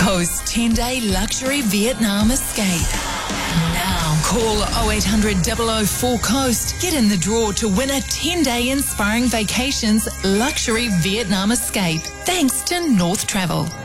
Coast 10-day luxury Vietnam escape. Now call 0800 004 Coast. Get in the draw to win a 10-day Inspiring Vacations luxury Vietnam escape. Thanks to North Travel.